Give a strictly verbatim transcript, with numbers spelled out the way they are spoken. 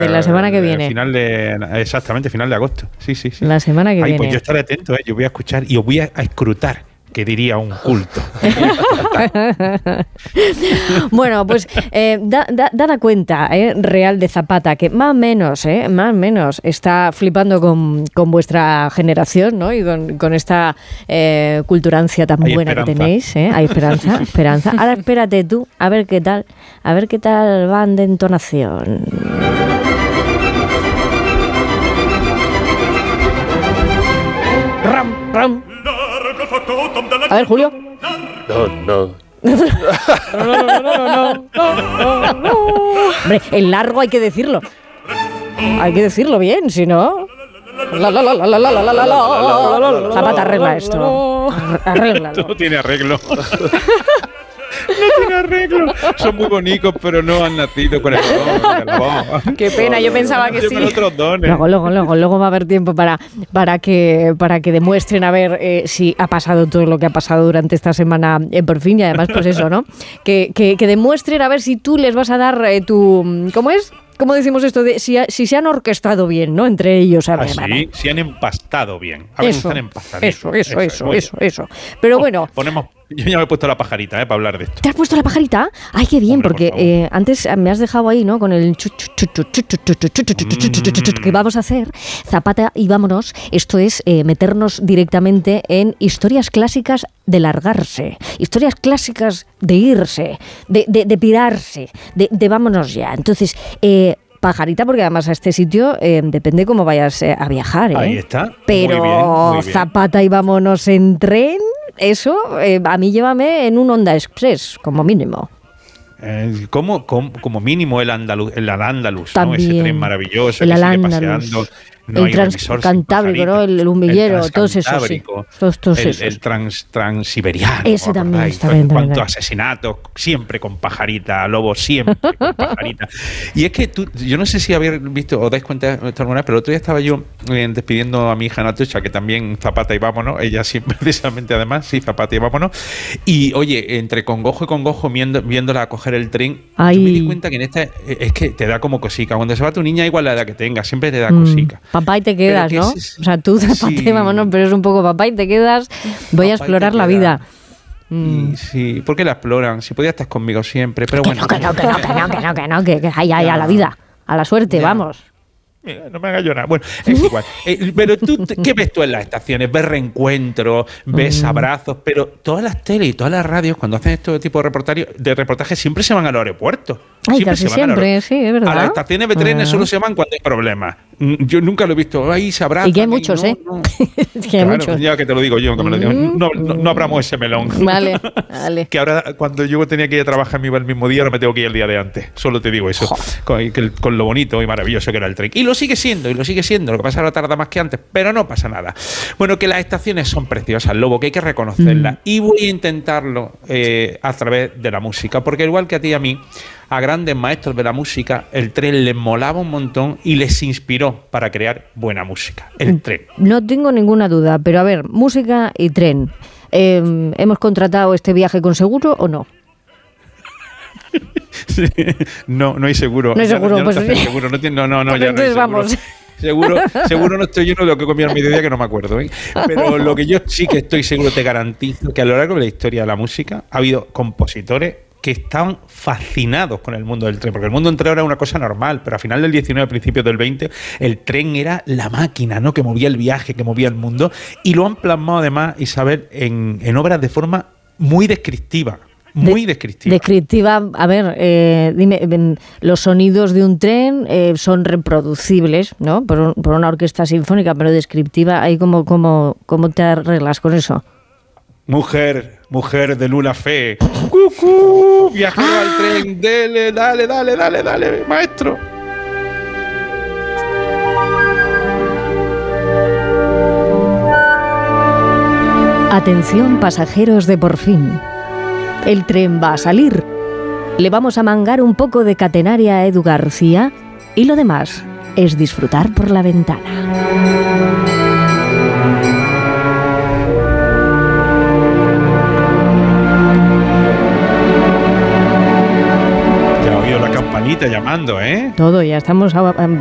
De la semana que viene. Final de, exactamente, final de agosto. Sí, sí, sí. La semana que Ay, viene. Pues yo estaré atento, ¿eh? Yo voy a escuchar y os voy a, a escrutar, que diría un culto. Bueno, pues eh, da, da, dada cuenta, eh, Real de Zapata, que más o menos, eh, más o menos está flipando con, con vuestra generación, ¿no? Y con, con esta eh, culturancia tan Hay buena esperanza. que tenéis, ¿eh? Hay esperanza, esperanza. Ahora espérate tú, a ver qué tal, a ver qué tal van de entonación. Ram, ram. A ver, Julio. No, no. No, no, no, no, no, no, no, no. Hombre, el largo hay que decirlo. Hay que decirlo bien, si no. La, la, la, la, la, la, la, la, la, la. Zapata, arregla esto. Arréglalo. No tiene arreglo. No tiene arreglo. Son muy bonitos, pero no han nacido con el don de la voz. Qué pena, yo pensaba que sí. Llevan otros dones. Luego, luego, luego, luego va a haber tiempo para, para, que, para que demuestren a ver eh, si ha pasado todo lo que ha pasado durante esta semana en Por Fin. Y además, pues eso, ¿no? Que, que, que demuestren a ver si tú les vas a dar eh, tu... ¿Cómo es? ¿Cómo decimos esto? De, si, si se han orquestado bien, ¿no? Entre ellos. A ver, Así, vale. si han empastado bien. A ver, Eso, están empastaditos. eso, eso, eso, muy eso, eso. Pero bueno... Ponemos, yo ya me he puesto la pajarita, ¿eh? Para hablar de esto. ¿Te has puesto la pajarita? Ay, qué bien, Hombre, porque por favor. eh, antes me has dejado ahí, ¿no? Con el chu, chu, chu, chu, chu, chu, chu, chu, chu, chu, chu, chu, chu, chu, que vamos a hacer. Zapata y vámonos. Esto es eh, meternos directamente en historias clásicas de largarse, historias clásicas de irse, de, de, de pirarse, de, de vámonos ya. Entonces, eh, pajarita, porque además a este sitio eh, depende cómo vayas eh, a viajar, ¿eh? Ahí está. Pero Muy bien, muy bien. Zapata y vámonos en tren, eso, eh, a mí llévame en un Honda Express, como mínimo. Eh, como, como, como mínimo el andaluz, el Al-Ándalus, ¿no? Ese También. tren maravilloso El que sigue Al-Ándalus. paseando. No El hay revisor sin Transcantábrico, ¿no? pajarita. El humillero, El todos esos, sí. Transcantábrico, Todos, todos el, esos. el trans, transiberiano. Ese ¿os también acordáis? está bien, también, Cuántos también. asesinatos, siempre con pajarita, Lobo, siempre con pajarita. Y es que tú, yo no sé si habéis visto o dais cuenta de esto alguna vez, pero el otro día estaba yo eh, despidiendo a mi hija Natucha, que también Zapata y vámonos, ella siempre, precisamente además, sí, Zapata y vámonos. Y oye, entre congojo y congojo, viendo, viéndola coger el tren, Ay. yo me di cuenta que en esta, es que te da como cosica. Cuando se va tu niña, igual la edad que tenga, siempre te da Mm, cosica. papá y te quedas, Pero que ¿no? ese- O sea, tú Zapata sí. y vámonos, pero es un poco papá y te quedas, voy a Papá y explorar te la quedas. vida. Mm. Y sí, ¿por qué la exploran? Si podía estar conmigo siempre, pero bueno. Que no, que no, que no, que no, que no, que, que ay, ay, a la vida, a la suerte, Ya. vamos. Mira, no me hagas llorar. Bueno, es igual. Eh, pero tú, ¿qué ves tú en las estaciones? Ves reencuentros, ves Mm. abrazos, pero todas las teles y todas las radios, cuando hacen este tipo de reportajes, de reportajes, siempre se van a los aeropuertos. Ay, Siempre casi se van a los siempre, aeropuertos. sí, es verdad. A las estaciones de trenes Ah. solo se van cuando hay problemas. Mm, Yo nunca lo he visto. Ahí se abrazan. Y que hay y muchos, no, ¿eh? no. Que hay Claro, muchos. ya que te lo digo yo, que me lo digo. Mm. No, no, no abramos ese melón. Vale, vale. Que ahora, cuando yo tenía que ir a trabajar, me iba el mismo día, ahora me tengo que ir el día de antes. Solo te digo eso. Con, que el- con lo bonito y maravilloso que era el tren. Y lo sigue siendo, y lo sigue siendo. Lo que pasa ahora tarda más que antes, pero no pasa nada. Bueno, que las estaciones son preciosas, Lobo, que hay que reconocerlas. Mm. Y voy a intentarlo eh, a través de la música. Porque igual que a ti y a mí, a grandes maestros de la música, el tren les molaba un montón y les inspiró para crear buena música. El tren. No tengo ninguna duda, pero a ver, música y tren. Eh, ¿Hemos contratado este viaje con seguro o no? Sí. No, no hay seguro. No hay Ya seguro, ya pues te hacen sí. seguro. No, tiene- no, no, no, Pues ya no hay entonces seguro. vamos. Seguro, seguro no estoy lleno de lo que comí al mediodía, que no me acuerdo, ¿eh? Pero lo que yo sí que estoy seguro, te garantizo, que a lo largo de la historia de la música ha habido compositores que estaban fascinados con el mundo del tren, porque el mundo del tren era una cosa normal, pero a final del diecinueve, principios del veinte, el tren era la máquina, ¿no?, que movía el viaje, que movía el mundo, y lo han plasmado además, Isabel, en, en obras de forma muy descriptiva, muy De- descriptiva. Descriptiva, a ver, eh, dime, ven, los sonidos de un tren eh, son reproducibles, ¿no? Por, un- por una orquesta sinfónica, pero descriptiva, ahí como, como, ¿cómo te arreglas con eso? Mujer, mujer de luna fe. ¡Cucú! Viajero al tren. Dele, dale, dale, dale, dale, maestro. Atención pasajeros de Por Fin. El tren va a salir. Le vamos a mangar un poco de catenaria a Edu García y lo demás es disfrutar por la ventana. Ya ha oído la campanita Anita llamando, ¿eh? Todo, ya estamos a- a-